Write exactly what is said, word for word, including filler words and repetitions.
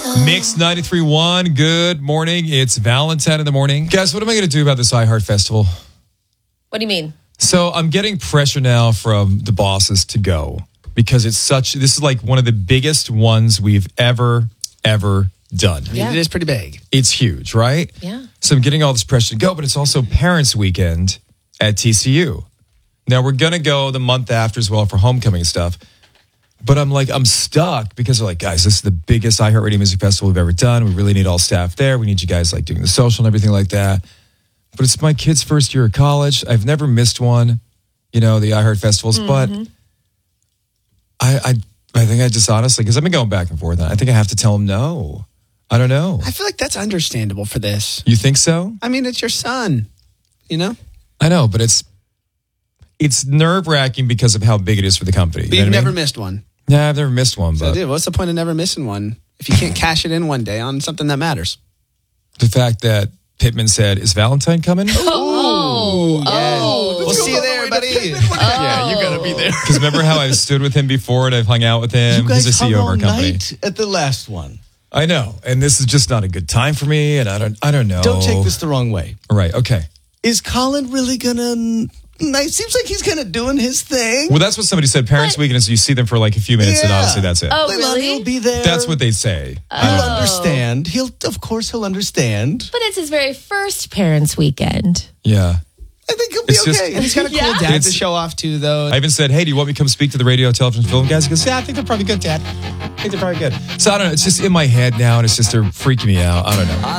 Mix ninety-three point one. Good morning. It's Valentine in the morning. Guys, what am I going to do about this iHeart Festival? What do you mean? So I'm getting pressure now from the bosses to go because it's such, this is like one of the biggest ones we've ever, ever done. I mean, yeah. It is pretty big. It's huge, right? Yeah. So I'm getting all this pressure to go, but it's also Parents Weekend at T C U. Now we're going to go the month after as well for homecoming and stuff. But I'm like, I'm stuck because they're like, guys, this is the biggest iHeartRadio Music Festival we've ever done. We really need all staff there. We need you guys like doing the social and everything like that. But it's my kid's first year of college. I've never missed one, you know, the iHeart Festivals. Mm-hmm. But I, I I think I just honestly, because I've been going back and forth, I think I have to tell him no. I don't know. I feel like that's understandable for this. You think so? I mean, it's your son, you know? I know, but it's it's nerve-wracking because of how big it is for the company. But you know you've never I mean? missed one. Yeah, I've never missed one. But so, dude, what's the point of never missing one if you can't cash it in one day on something that matters? The fact that Pittman said, is Valentine coming? Oh, yes. oh. We'll see you there, buddy. Oh. Yeah, you got to be there. Because remember how I've stood with him before and I've hung out with him? You guys He's a hung C E O of all our company. night at the last one. I know. And this is just not a good time for me. And I don't, I don't know. Don't take this the wrong way. Right. Okay. Is Colin really going to... It seems like he's kind of doing his thing. Well, that's what somebody said. Parents' What? Weekend is you see them for like a few minutes, and Yeah. obviously that's it. Oh, Leilani really? will be there. That's what they say. He'll Oh. understand. He'll, of course, he'll understand. But it's his very first Parents' Weekend. Yeah. I think he'll be It's okay. just- And he's got a cool Yeah. dad to It's- show off to, though. I even said, hey, do you want me to come speak to the radio, television, film guys? He goes, yeah, I think they're probably good, Dad. I think they're probably good. So I don't know. It's just in my head now, and it's just they're freaking me out. I don't know.